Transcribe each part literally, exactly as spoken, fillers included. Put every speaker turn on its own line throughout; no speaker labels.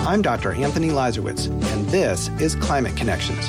I'm Doctor Anthony Lazarowitz, and this is Climate Connections.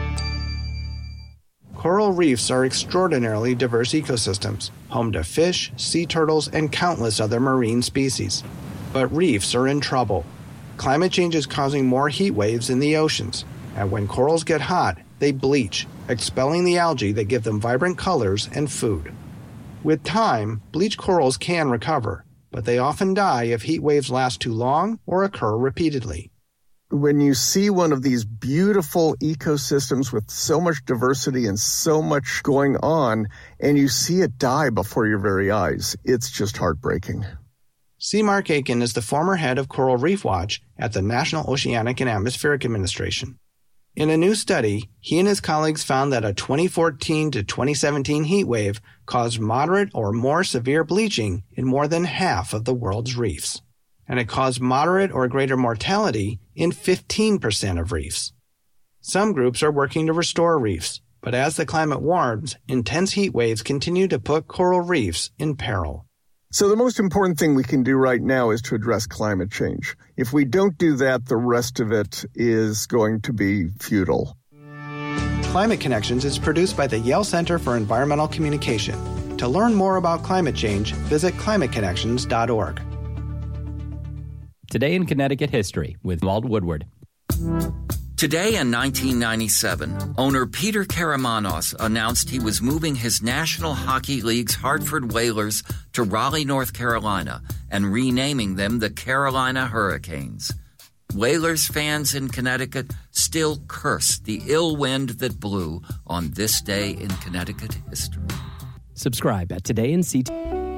Coral reefs are extraordinarily diverse ecosystems, home to fish, sea turtles, and countless other marine species. But reefs are in trouble. Climate change is causing more heat waves in the oceans, and when corals get hot, they bleach, expelling the algae that give them vibrant colors and food. With time, bleached corals can recover, but they often die if heat waves last too long or occur repeatedly.
When you see one of these beautiful ecosystems with so much diversity and so much going on, and you see it die before your very eyes, it's just heartbreaking.
C. Mark Aiken is the former head of Coral Reef Watch at the National Oceanic and Atmospheric Administration. In a new study, he and his colleagues found that a twenty fourteen to twenty seventeen heat wave caused moderate or more severe bleaching in more than half of the world's reefs, and it caused moderate or greater mortality in fifteen percent of reefs. Some groups are working to restore reefs, but as the climate warms, intense heat waves continue to put coral reefs in peril.
So the most important thing we can do right now is to address climate change. If we don't do that, the rest of it is going to be futile.
Climate Connections is produced by the Yale Center for Environmental Communication. To learn more about climate change, visit climate connections dot org.
Today in Connecticut History with Walt Woodward.
Today in nineteen ninety-seven, owner Peter Karamanos announced he was moving his National Hockey League's Hartford Whalers to Raleigh, North Carolina, and renaming them the Carolina Hurricanes. Whalers fans in Connecticut still curse the ill wind that blew on this day in Connecticut history.
Subscribe at Today in C T.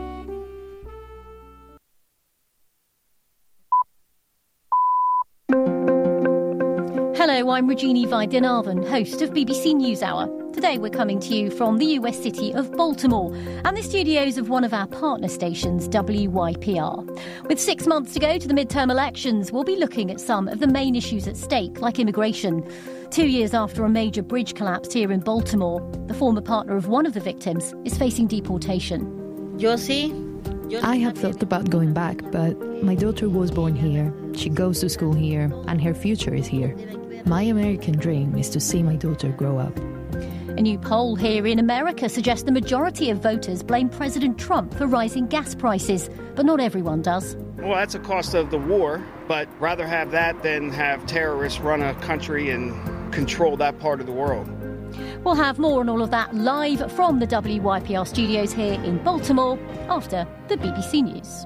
Hello, I'm Regina Vaidyanathan, host of B B C NewsHour. Today we're coming to you from the U S city of Baltimore and the studios of one of our partner stations, W Y P R. With six months to go to the midterm elections, we'll be looking at some of the main issues at stake, like immigration. Two years after a major bridge collapsed here in Baltimore, the former partner of one of the victims is facing deportation.
Josie?
I had thought about going back, but my daughter was born here, she goes to school here, and her future is here. My American dream is to see my daughter grow up.
A new poll here in America suggests the majority of voters blame President Trump for rising gas prices, but not everyone does.
Well, that's a cost of the war, but rather have that than have terrorists run a country and control that part of the world.
We'll have more on all of that live from the W Y P R studios here in Baltimore after the B B C News.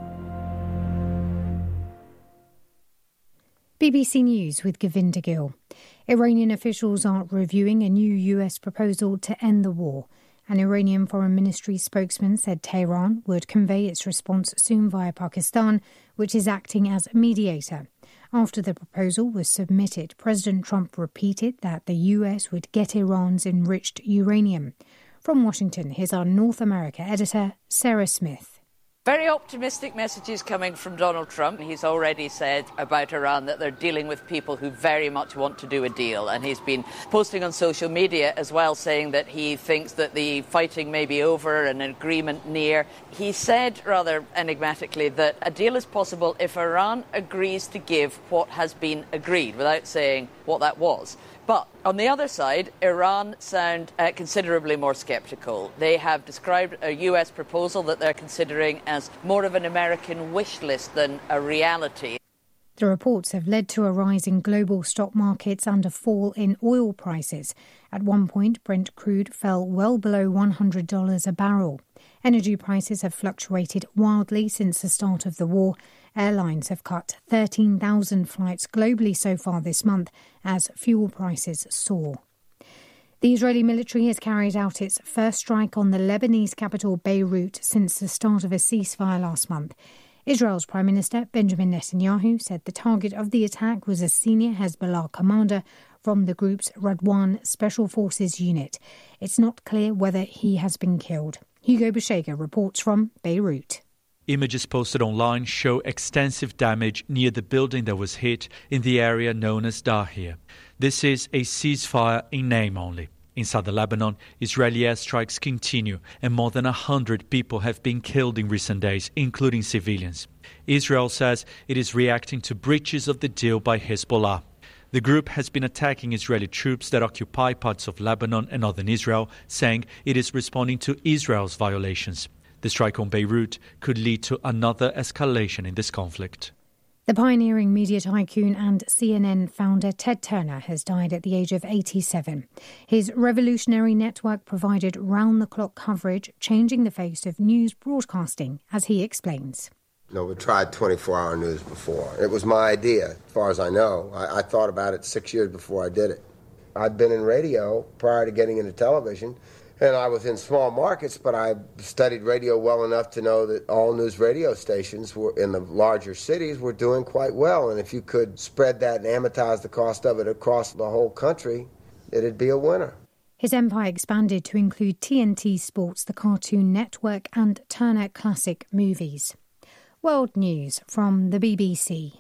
B B C News with Govinda Gill. Iranian officials are reviewing a new U S proposal to end the war. An Iranian Foreign Ministry spokesman said Tehran would convey its response soon via Pakistan, which is acting as mediator. After the proposal was submitted, President Trump repeated that the U S would get Iran's enriched uranium. From Washington, here's our North America editor, Sarah Smith.
Very optimistic messages coming from Donald Trump. He's already said about Iran that they're dealing with people who very much want to do a deal. And he's been posting on social media as well, saying that he thinks that the fighting may be over and an agreement near. He said rather enigmatically that a deal is possible if Iran agrees to give what has been agreed, without saying what that was. But on the other side, Iran sound uh, considerably more sceptical. They have described a U S proposal that they're considering as more of an American wish list than a reality.
The reports have led to a rise in global stock markets and a fall in oil prices. At one point, Brent crude fell well below one hundred dollars a barrel. Energy prices have fluctuated wildly since the start of the war. Airlines have cut thirteen thousand flights globally so far this month as fuel prices soar. The Israeli military has carried out its first strike on the Lebanese capital Beirut since the start of a ceasefire last month. Israel's Prime Minister Benjamin Netanyahu said the target of the attack was a senior Hezbollah commander from the group's Radwan Special Forces unit. It's not clear whether he has been killed. Hugo Beshega reports from Beirut.
Images posted online show extensive damage near the building that was hit in the area known as Dahir. This is a ceasefire in name only. In southern Lebanon, Israeli airstrikes continue and more than one hundred people have been killed in recent days, including civilians. Israel says it is reacting to breaches of the deal by Hezbollah. The group has been attacking Israeli troops that occupy parts of Lebanon and northern Israel, saying it is responding to Israel's violations. The strike on Beirut could lead to another escalation in this conflict.
The pioneering media tycoon and C N N founder Ted Turner has died at the age of eighty-seven. His revolutionary network provided round-the-clock coverage, changing the face of news broadcasting, as he explains.
No, we tried twenty-four hour news before. It was my idea, as far as I know. I, I thought about it six years before I did it. I'd been in radio prior to getting into television, and I was in small markets, but I studied radio well enough to know that all news radio stations were in the larger cities were doing quite well. And if you could spread that and amortize the cost of it across the whole country, it'd be a winner.
His empire expanded to include T N T Sports, the Cartoon Network, and Turner Classic Movies. World News from the B B C.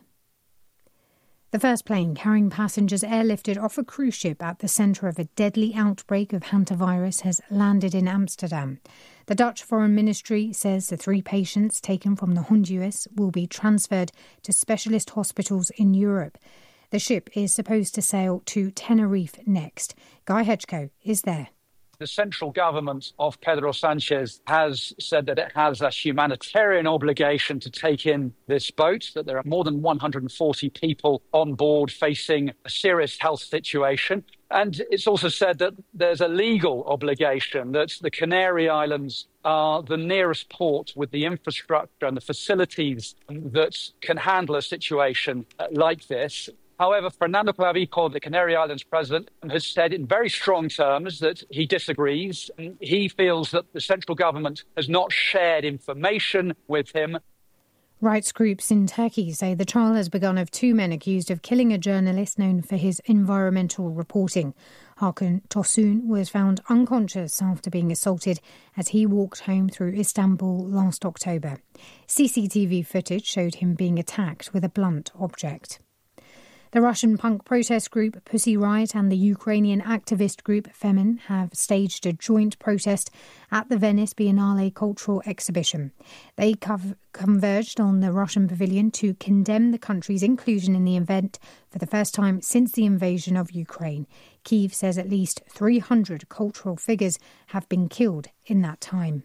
The first plane carrying passengers airlifted off a cruise ship at the centre of a deadly outbreak of hantavirus has landed in Amsterdam. The Dutch Foreign Ministry says the three patients taken from the Honduras will be transferred to specialist hospitals in Europe. The ship is supposed to sail to Tenerife next. Guy Hedgecoe is there.
The central government of Pedro Sanchez has said that it has a humanitarian obligation to take in this boat, that there are more than one hundred forty people on board facing a serious health situation. And it's also said that there's a legal obligation, that the Canary Islands are the nearest port with the infrastructure and the facilities that can handle a situation like this. However, Fernando Clavijo, the Canary Islands president, has said in very strong terms that he disagrees. He feels that the central government has not shared information with him.
Rights groups in Turkey say the trial has begun of two men accused of killing a journalist known for his environmental reporting. Hakan Tosun was found unconscious after being assaulted as he walked home through Istanbul last October. C C T V footage showed him being attacked with a blunt object. The Russian punk protest group Pussy Riot and the Ukrainian activist group Femin have staged a joint protest at the Venice Biennale cultural exhibition. They cov- converged on the Russian pavilion to condemn the country's inclusion in the event for the first time since the invasion of Ukraine. Kyiv says at least three hundred cultural figures have been killed in that time.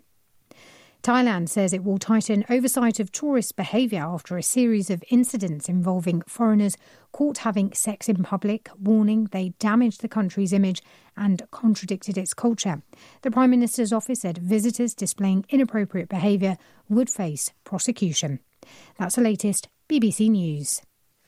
Thailand says it will tighten oversight of tourist behaviour after a series of incidents involving foreigners caught having sex in public, warning they damaged the country's image and contradicted its culture. The Prime Minister's office said visitors displaying inappropriate behaviour would face prosecution. That's the latest B B C News.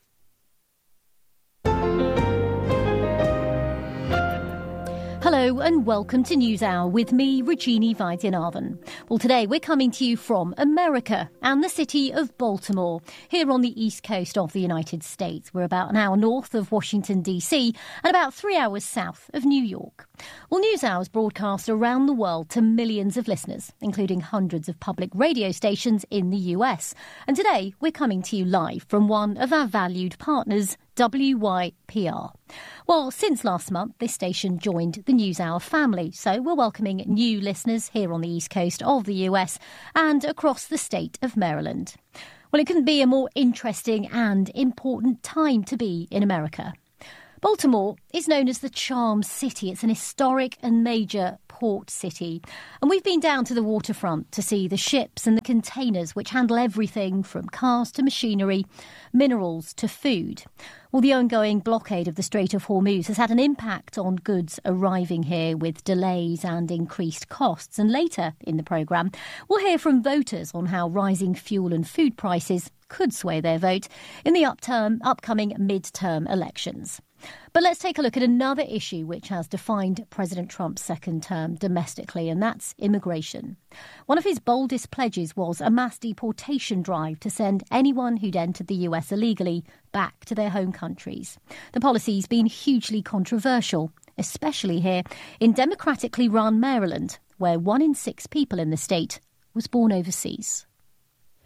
Hello and welcome to NewsHour with me, Regina Vaidyanathan. Well, today we're coming to you from America and the city of Baltimore, here on the east coast of the United States. We're about an hour north of Washington, D C and about three hours south of New York. Well, NewsHour is broadcast around the world to millions of listeners, including hundreds of public radio stations in the U S. And today we're coming to you live from one of our valued partners, W Y P R. Well, since last month, this station joined the NewsHour family, so we're welcoming new listeners here on the east coast of the U S and across the state of Maryland. Well, it couldn't be a more interesting and important time to be in America. Baltimore is known as the Charm City. It's an historic and major port city. And we've been down to the waterfront to see the ships and the containers which handle everything from cars to machinery, minerals to food. Well, the ongoing blockade of the Strait of Hormuz has had an impact on goods arriving here with delays and increased costs. And later in the programme, we'll hear from voters on how rising fuel and food prices could sway their vote in the upterm, upcoming mid-term elections. But let's take a look at another issue which has defined President Trump's second term domestically, and that's immigration. One of his boldest pledges was a mass deportation drive to send anyone who'd entered the U S illegally back to their home countries. The policy's been hugely controversial, especially here in democratically run Maryland, where one in six people in the state was born overseas.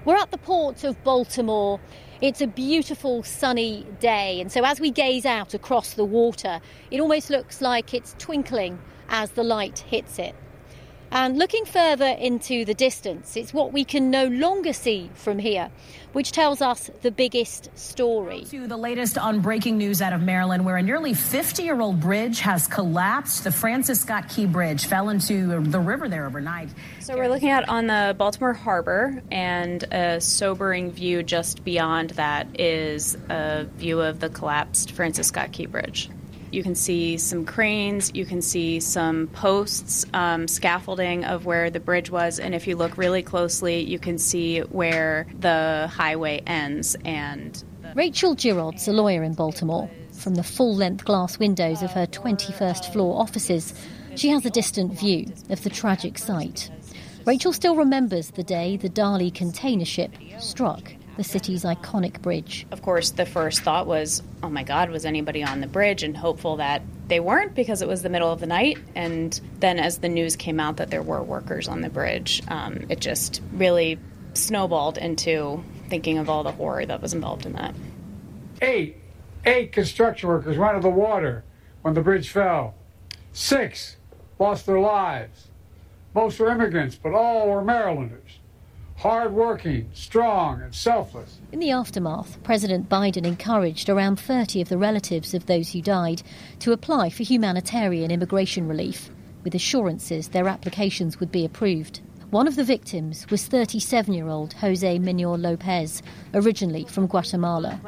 We're at the port of Baltimore. It's a beautiful sunny day, and so as we gaze out across the water, it almost looks like it's twinkling as the light hits it. And looking further into the distance, it's what we can no longer see from here, which tells us the biggest story.
To the latest on breaking news out of Maryland, where a nearly fifty-year-old bridge has collapsed. The Francis Scott Key Bridge fell into the river there overnight.
So we're looking out on the Baltimore Harbor, and a sobering view just beyond that is a view of the collapsed Francis Scott Key Bridge. You can see some cranes, you can see some posts, um, scaffolding of where the bridge was, and if you look really closely, you can see where the highway ends. And
Rachel Girod's a lawyer in Baltimore. From the full-length glass windows of her twenty-first floor offices, she has a distant view of the tragic sight. Rachel still remembers the day the Dali container ship struck the city's iconic bridge.
Of course, the first thought was, oh my God, was anybody on the bridge? And hopeful that they weren't, because it was the middle of the night. And then as the news came out that there were workers on the bridge, um, it just really snowballed into thinking of all the horror that was involved in that.
Eight, eight construction workers went into the water when the bridge fell. Six lost their lives. Most were immigrants, but all were Marylanders. Hard-working, strong, and selfless.
In the aftermath, President Biden encouraged around thirty of the relatives of those who died to apply for humanitarian immigration relief, with assurances their applications would be approved. One of the victims was thirty-seven-year-old Jose Minor Lopez, originally from Guatemala.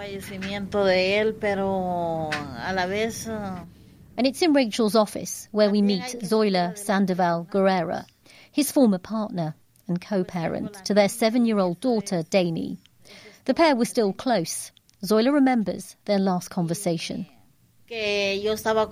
And it's in Rachel's office where we meet Zoila Sandoval Guerrera, his former partner and co-parent to their seven-year-old daughter, Dani. The pair were still close. Zoila remembers their last conversation.
I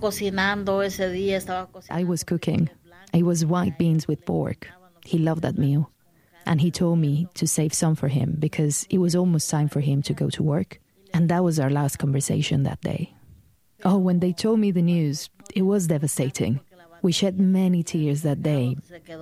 was cooking. It was white beans with pork. He loved that meal. And he told me to save some for him because it was almost time for him to go to work. And that was our last conversation that day. Oh, when they told me the news, it was devastating. We shed many tears that day.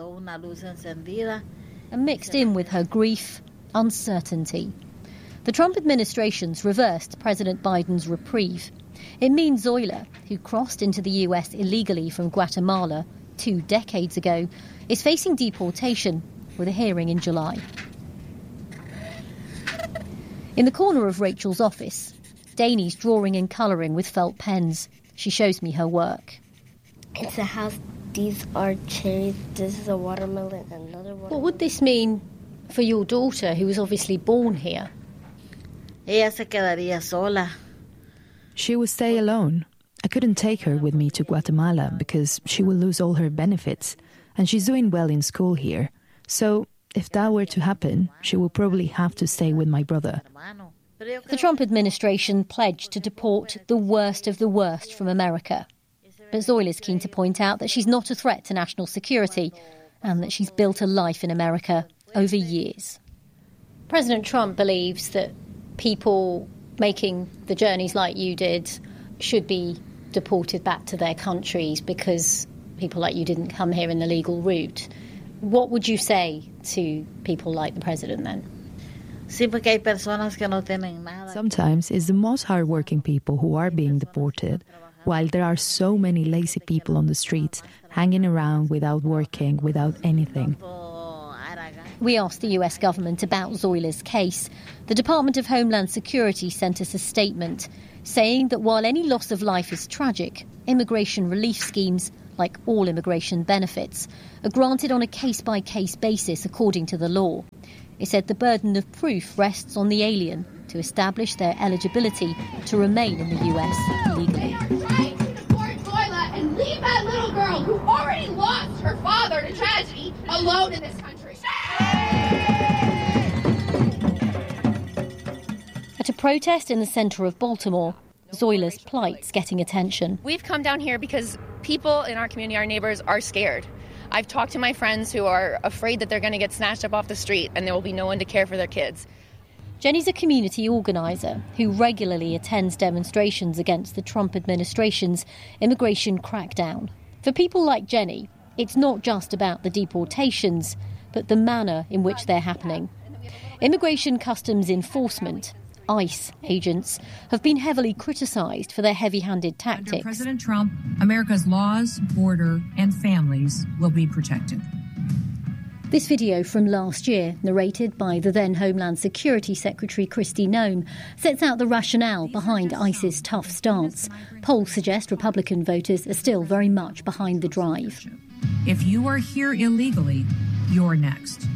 And mixed in with her grief, uncertainty. The Trump administration's reversed President Biden's reprieve. It means Zoila, who crossed into the U S illegally from Guatemala two decades ago, is facing deportation with a hearing in July. In the corner of Rachel's office, Dani's drawing and colouring with felt pens. She shows me her work.
It's a house. These are cherries. This is a watermelon. Another watermelon.
What would this mean for your daughter, who was obviously born here?
Ella se quedaría sola. She would stay alone. I couldn't take her with me to Guatemala because she will lose all her benefits, and she's doing well in school here. So if that were to happen, she will probably have to stay with my brother.
The Trump administration pledged to deport the worst of the worst from America. But Zoila is keen to point out that she's not a threat to national security and that she's built a life in America over years. President Trump believes that people making the journeys like you did should be deported back to their countries because people like you didn't come here in the legal route. What would you say to people like the president then?
Sometimes it's the most hardworking people who are being deported, while there are so many lazy people on the streets hanging around without working, without anything.
We asked the U S government about Zoila's case. The Department of Homeland Security sent us a statement saying that while any loss of life is tragic, immigration relief schemes, like all immigration benefits, are granted on a case-by-case basis according to the law. It said the burden of proof rests on the alien to establish their eligibility to remain in the U S legally.
Trying to deport Zoila and leave that little girl who already lost her father to tragedy alone in this country.
At a protest in the centre of Baltimore, Zoila's plight's getting attention.
We've come down here because people in our community, our neighbors, are scared. I've talked to my friends who are afraid that they're going to get snatched up off the street and there will be no one to care for their kids.
Jenny's a community organiser who regularly attends demonstrations against the Trump administration's immigration crackdown. For people like Jenny, it's not just about the deportations, but the manner in which they're happening. Immigration Customs Enforcement, ICE agents, have been heavily criticised for their heavy-handed tactics.
Under President Trump, America's laws, border, and families will be protected.
This video from last year, narrated by the then Homeland Security Secretary Kristi Noem, sets out the rationale behind ICE's tough stance. Polls suggest Republican voters are still very much behind the drive.
If you are here illegally, you're next.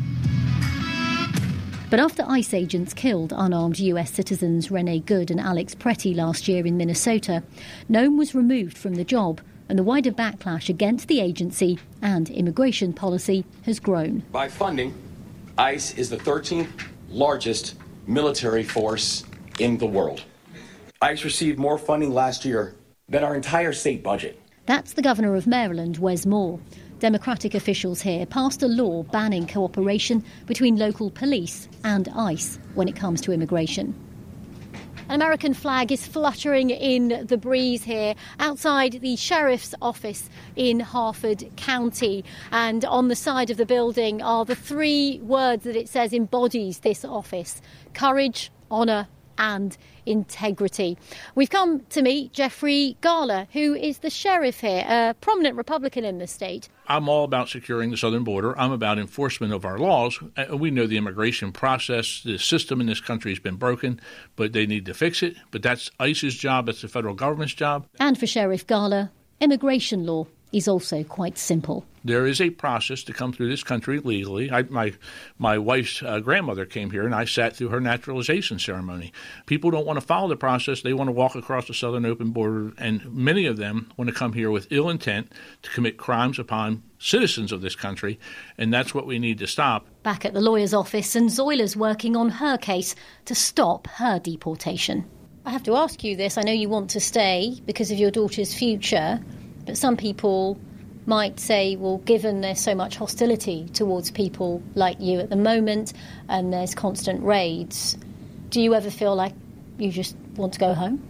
But after ICE agents killed unarmed U S citizens Rene Good and Alex Pretty last year in Minnesota, Noem was removed from the job, and the wider backlash against the agency and immigration policy has grown.
By funding, ICE is the thirteenth largest military force in the world. ICE received more funding last year than our entire state budget.
That's the governor of Maryland, Wes Moore. Democratic officials here passed a law banning cooperation between local police and ICE when it comes to immigration. An American flag is fluttering in the breeze here outside the sheriff's office in Harford County. And on the side of the building are the three words that it says embodies this office: courage, honour and integrity. We've come to meet Jeffrey Garler, who is the sheriff here, a prominent Republican in the state.
I'm all about securing the southern border. I'm about enforcement of our laws. We know the immigration process, the system in this country has been broken, but they need to fix it. But that's ICE's job. That's the federal government's job.
And for Sheriff Garler, immigration law is also quite simple.
There is a process to come through this country legally. I, my my wife's uh, grandmother came here, and I sat through her naturalization ceremony. People don't want to follow the process. They want to walk across the southern open border, and many of them want to come here with ill intent to commit crimes upon citizens of this country, and that's what we need to stop.
Back at the lawyer's office, and Zoila's working on her case to stop her deportation. I have to ask you this. I know you want to stay because of your daughter's future, but some people might say, well, given there's so much hostility towards people like you at the moment and there's constant raids, do you ever feel like you just want to go home?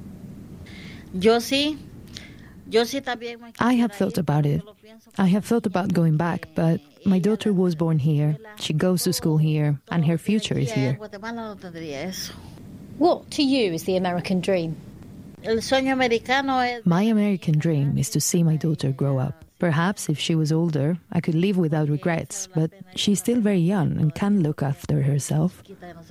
I have thought about it. I have thought about going back, but my daughter was born here, she goes to school here, and her future is here.
What, to you, is the American dream?
My American dream is to see my daughter grow up. Perhaps if she was older, I could live without regrets, but she's still very young and can look after herself.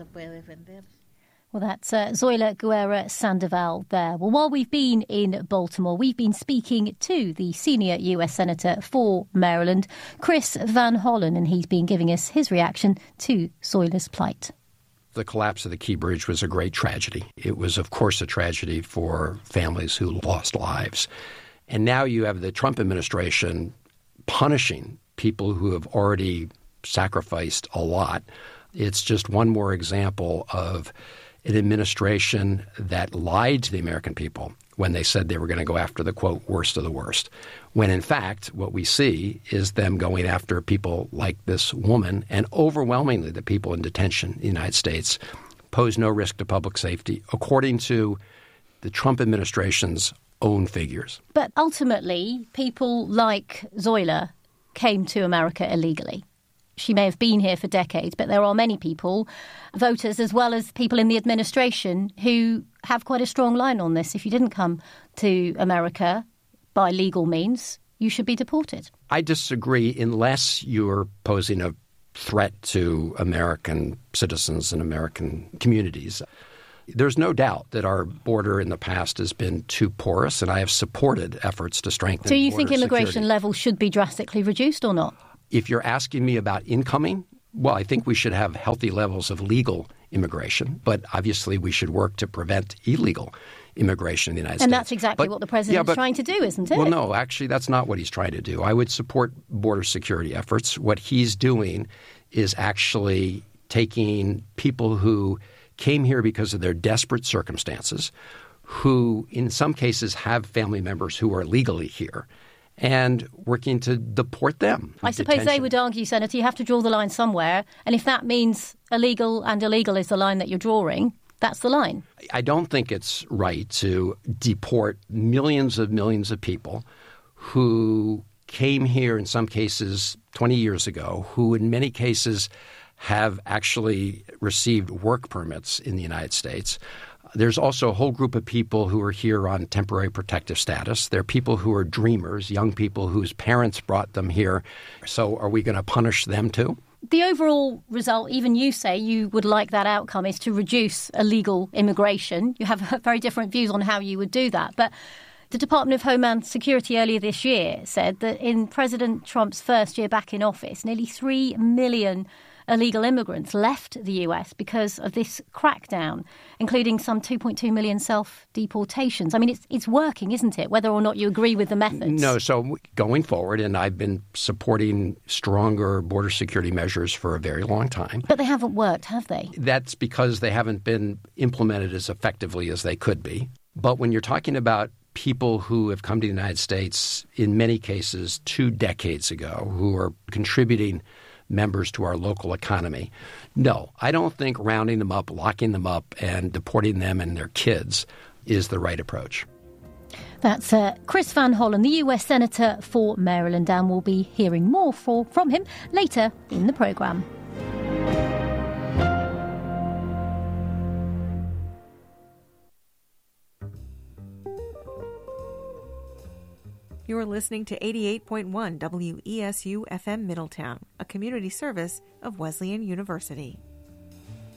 Well, that's uh, Zoila Guerra Sandoval there. Well, while we've been in Baltimore, we've been speaking to the senior U S Senator for Maryland, Chris Van Hollen, and he's been giving us his reaction to Zoila's plight.
The collapse of the Key Bridge was a great tragedy. It was, of course, a tragedy for families who lost lives. And now you have the Trump administration punishing people who have already sacrificed a lot. It's just one more example of an administration that lied to the American people when they said they were going to go after the, quote, worst of the worst. When, in fact, what we see is them going after people like this woman, and overwhelmingly the people in detention in the United States pose no risk to public safety, according to the Trump administration's own figures.
But ultimately, people like Zoila came to America illegally. She may have been here for decades, but there are many people, voters as well as people in the administration, who have quite a strong line on this. If you didn't come to America by legal means, you should be deported.
I disagree unless you're posing a threat to American citizens and American communities. There's no doubt that our border in the past has been too porous, and I have supported efforts to strengthen border security.
Do you think immigration levels should be drastically reduced or not?
If you're asking me about incoming, well, I think we should have healthy levels of legal immigration, but obviously we should work to prevent illegal immigration in the United
and
States.
And that's exactly
but,
what the president's
yeah, but,
trying to do, isn't it?
Well, no, actually, that's not what he's trying to do. I would support border security efforts. What he's doing is actually taking people who came here because of their desperate circumstances, who in some cases have family members who are legally here, and working to deport them.
I suppose detention. They would argue, Senator, you have to draw the line somewhere, and if that means illegal and illegal is the line that you're drawing, that's the line.
I don't think it's right to deport millions of millions of people who came here in some cases twenty years ago, who in many cases have actually received work permits in the United States. There's also a whole group of people who are here on temporary protective status. There are people who are dreamers, young people whose parents brought them here. So are we going to punish them too?
The overall result, even you say you would like that outcome, is to reduce illegal immigration. You have very different views on how you would do that. But the Department of Homeland Security earlier this year said that in President Trump's first year back in office, nearly three million illegal immigrants left the U S because of this crackdown, including some two point two million self-deportations. I mean, it's it's working, isn't it, whether or not you agree with the methods?
No. So going forward, and I've been supporting stronger border security measures for a very long time.
But they haven't worked, have they?
That's because they haven't been implemented as effectively as they could be. But when you're talking about people who have come to the United States, in many cases, two decades ago, who are contributing members to our local economy. No, I don't think rounding them up, locking them up, and deporting them and their kids is the right approach.
That's uh, Chris Van Hollen, the U S Senator for Maryland, and we'll be hearing more for, from him later in the programme.
You're listening to eighty-eight point one W E S U F M Middletown, a community service of Wesleyan University.